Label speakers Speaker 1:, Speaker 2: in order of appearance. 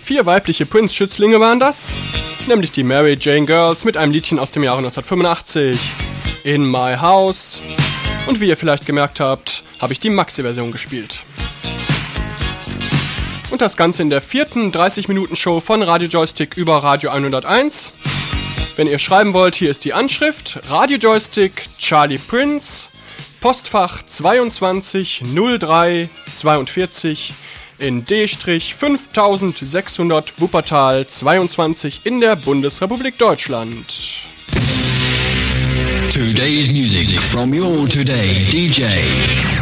Speaker 1: 4 weibliche Prince-Schützlinge waren das, nämlich die Mary Jane Girls mit einem Liedchen aus dem Jahre 1985, In My House. Und wie ihr vielleicht gemerkt habt, habe ich die Maxi-Version gespielt. Und das Ganze in der 4. 30-Minuten-Show von Radio Joystick über Radio 101. Wenn ihr schreiben wollt, hier ist die Anschrift: Radio Joystick Charlie Prince, Postfach 22 03 42 in D-5600 Wuppertal 22 in der Bundesrepublik Deutschland.
Speaker 2: Today's music from your today DJ.